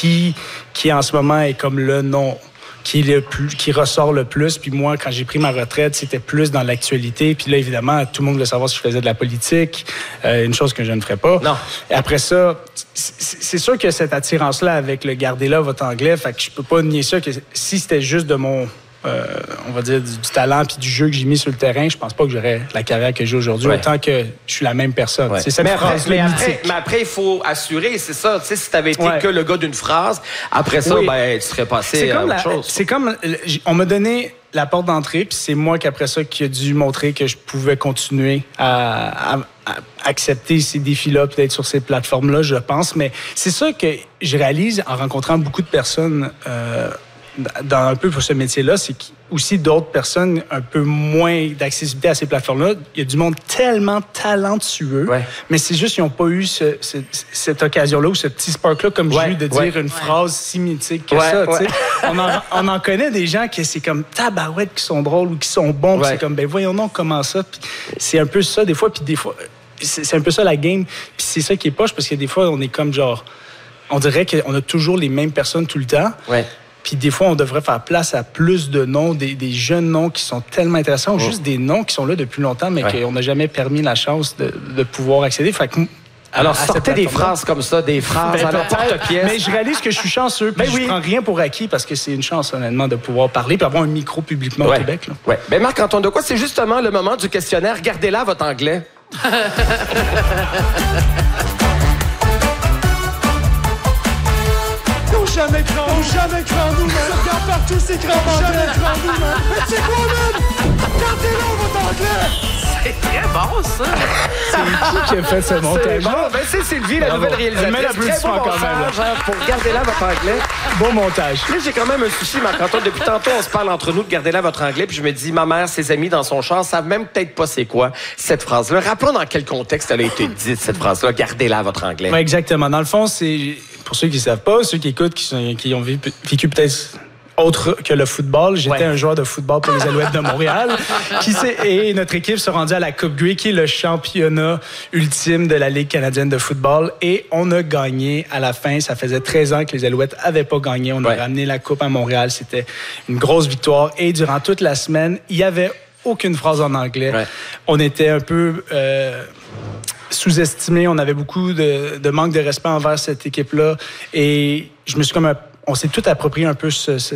qui en ce moment est comme le nom qui ressort le plus. Puis moi, quand j'ai pris ma retraite, c'était plus dans l'actualité. Puis là, évidemment, tout le monde voulait savoir si je faisais de la politique, une chose que je ne ferais pas. Non. Et après ça, c'est sûr que cette attirance-là avec le « gardez là votre anglais », fait que je peux pas nier ça, que si c'était juste de mon... on va dire du talent puis du jeu que j'ai mis sur le terrain, je pense pas que j'aurais la carrière que j'ai aujourd'hui, autant que je suis la même personne. Ouais. C'est cette phrase-là mythique. Mais après, il faut assurer, c'est ça. Tu sais, si t'avais été que le gars d'une phrase, après ça, ben, tu serais passé à autre chose. C'est comme... On m'a donné la porte d'entrée, puis c'est moi qu'après ça qui a dû montrer que je pouvais continuer à accepter ces défis-là, puis d'être sur ces plateformes-là, je pense. Mais c'est ça que je réalise en rencontrant beaucoup de personnes... dans un peu pour ce métier-là, c'est aussi d'autres personnes un peu moins d'accessibilité à ces plateformes-là. Il y a du monde tellement talentueux, mais c'est juste qu'ils n'ont pas eu cette occasion-là ou ce petit spark-là, comme j'ai eu, de dire une phrase si mythique que ça. On en connaît des gens qui c'est comme tabarouette, qui sont drôles ou qui sont bons. C'est comme, ben voyons donc comment ça. Puis c'est un peu ça des fois, puis des fois, c'est un peu ça la game. Puis c'est ça qui est poche, parce que des fois, on est comme genre... On dirait qu'on a toujours les mêmes personnes tout le temps. Puis des fois, on devrait faire place à plus de noms, des jeunes noms qui sont tellement intéressants, ou juste des noms qui sont là depuis longtemps, mais qu'on n'a jamais permis la chance de pouvoir accéder. Fait que, alors, sortez des phrases comme ça, des phrases à la porte-pièce. Mais je réalise que je suis chanceux, puis je prends rien pour acquis, parce que c'est une chance, honnêtement, de pouvoir parler, puis avoir un micro publiquement au Québec. Oui. Ben Marc-Antoine Dequoy, c'est justement le moment du questionnaire. Gardez là votre anglais. Jamais cran nous, man. Regarde partout, c'est cran jamais cran nous, man. Mais c'est quoi, man? Gardez-là votre anglais! C'est très bon, ça! C'est qui a fait ce montage? Bon, ben c'est Sylvie, la nouvelle réalisatrice. Très bon montage pour Gardez là votre anglais. Bon montage. Là, j'ai quand même un souci, Marc-Antoine. Depuis tantôt, on se parle entre nous de Gardez là votre anglais, puis je me dis, ma mère, ses amis dans son char savent même peut-être pas c'est quoi cette phrase-là. Rappelons dans quel contexte elle a été dite, cette phrase-là. Gardez là votre anglais. Oui, exactement. Dans le fond, c'est... Pour ceux qui ne savent pas, ceux qui écoutent, qui ont vécu peut-être autre que le football, j'étais un joueur de football pour les Alouettes de Montréal. Et notre équipe s'est rendue à la Coupe Grey, qui est le championnat ultime de la Ligue canadienne de football. Et on a gagné à la fin. Ça faisait 13 ans que les Alouettes n'avaient pas gagné. On a ramené la Coupe à Montréal. C'était une grosse victoire. Et durant toute la semaine, il n'y avait aucune phrase en anglais. On était un peu... sous-estimé. On avait beaucoup de manque de respect envers cette équipe-là. Et je me suis comme... On s'est tout approprié un peu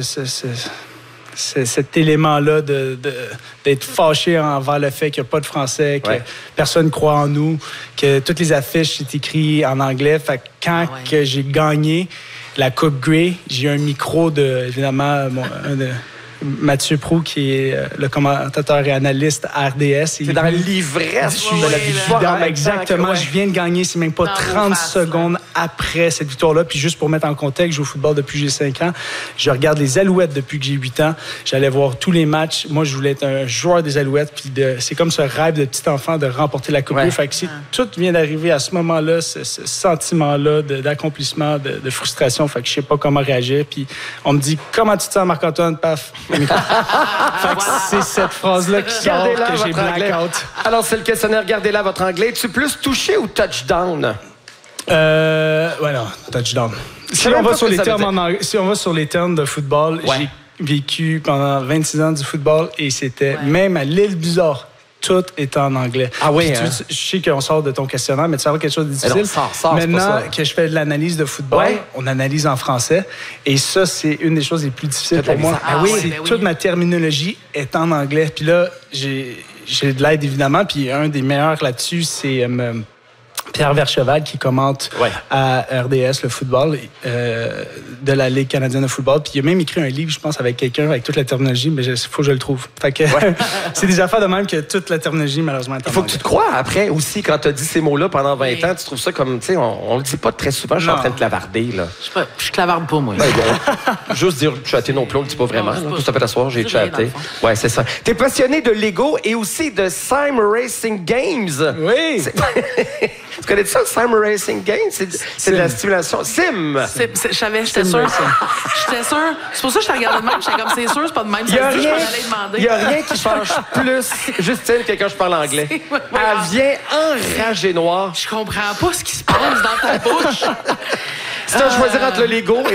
cet élément-là d'être fâché envers le fait qu'il n'y a pas de français, que personne ne croit en nous, que toutes les affiches sont écrites en anglais. Fait que quand que j'ai gagné la Coupe Grey, j'ai eu un micro évidemment, Mathieu Proulx, qui est le commentateur et analyste à RDS. C'est dans l'ivresse de la victoire. Exactement. Je viens de gagner, c'est même pas 30 secondes après cette victoire-là. Puis juste pour mettre en contexte, je joue au football depuis que j'ai 5 ans. Je regarde les Alouettes depuis que j'ai 8 ans. J'allais voir tous les matchs. Moi, je voulais être un joueur des Alouettes. Puis c'est comme ce rêve de petit enfant de remporter la Coupe. Fait que tout vient d'arriver à ce moment-là, ce sentiment-là d'accomplissement, de frustration. Fait que je sais pas comment réagir. Puis on me dit, comment tu te sens, Marc-Antoine? Paf. Fait que c'est cette phrase-là qui sort que j'ai blackout. Alors, c'est le questionnaire Gardez là votre anglais. Tu plus touché ou touchdown? Non, touchdown. Si on va sur les termes de football, j'ai vécu pendant 26 ans du football et c'était même à l'île Bizarre. Tout est en anglais. Ah oui, je sais qu'on sort de ton questionnaire, mais tu sais quelque chose de difficile. Maintenant que je fais de l'analyse de football, on analyse en français. Et ça, c'est une des choses les plus difficiles pour moi. Toute ma terminologie est en anglais. Puis là, j'ai de l'aide, évidemment. Puis un des meilleurs là-dessus, c'est... Pierre Vercheval qui commente à RDS le football de la Ligue canadienne de football. Puis il a même écrit un livre, je pense, avec quelqu'un, avec toute la terminologie, mais il faut que je le trouve. Fait que c'est des affaires de même que toute la terminologie, malheureusement, est en Il faut que tu te crois après aussi, quand tu as dit ces mots-là pendant 20 ans, tu trouves ça comme, tu sais, on le dit pas très souvent, je suis en train de clavarder, là. Je clavarde pas, moi. Juste dire chatter non plus, on le dit pas vraiment. Tout ça fait t'asseoir, j'ai chatté. Ouais, c'est ça. T'es passionné de Lego et aussi de Sim Racing Games. Oui! Tu connais ça, Sim Racing Games? C'est de la stimulation. Sim! J'étais sûre. J'étais sûre. C'est pour ça que je te regardais de même. J'étais comme, c'est sûr, c'est pas de même. Il n'y a rien qui fâche plus Justine que quand je parle anglais. Elle vient enragée noire. Je comprends pas ce qui se passe dans ta bouche. Si tu as choisi entre le Lego et